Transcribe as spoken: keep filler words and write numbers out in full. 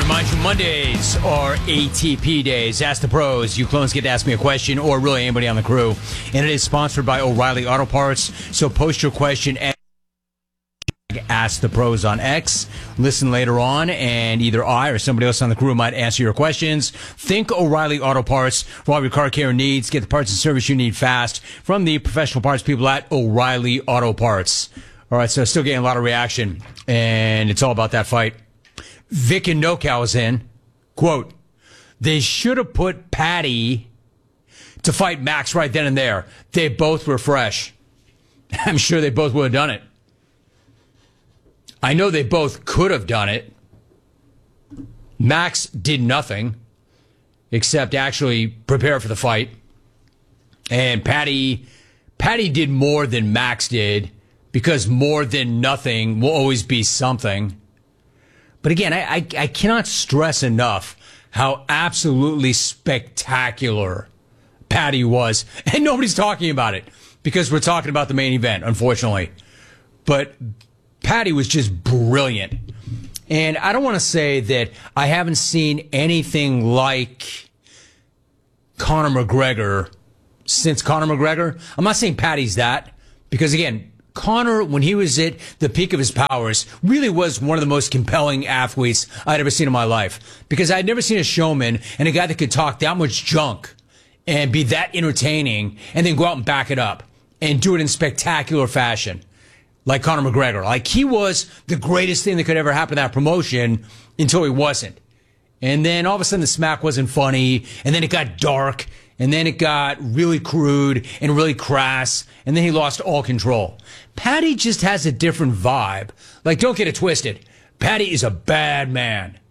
Remind you, Mondays are A T P days. Ask the pros. You clones get to ask me a question, or really anybody on the crew. And it is sponsored by O'Reilly Auto Parts. So post your question at Ask the Pros on X. Listen later on, and either I or somebody else on the crew might answer your questions. Think O'Reilly Auto Parts for all your car care needs. Get the parts and service you need fast from the professional parts people at O'Reilly Auto Parts. All right, so still getting a lot of reaction, and it's all about that fight. Vic and NoCal is in. Quote, they should have put Paddy to fight Max right then and there. They both were fresh. I'm sure they both would have done it. I know they both could have done it. Max did nothing except actually prepare for the fight. And Paddy, Paddy did more than Max did, because more than nothing will always be something. But again, I, I, I cannot stress enough how absolutely spectacular Paddy was. And nobody's talking about it because we're talking about the main event, unfortunately. But Paddy was just brilliant. And I don't want to say that I haven't seen anything like Conor McGregor since Conor McGregor. I'm not saying Paddy's that, because again, Conor, when he was at the peak of his powers, really was one of the most compelling athletes I'd ever seen in my life. Because I'd never seen a showman and a guy that could talk that much junk and be that entertaining and then go out and back it up and do it in spectacular fashion. Like Conor McGregor. Like, he was the greatest thing that could ever happen to that promotion until he wasn't. And then all of a sudden the smack wasn't funny, and then it got dark, and then it got really crude and really crass, and then he lost all control. Paddy just has a different vibe. Like, don't get it twisted. Paddy is a bad man.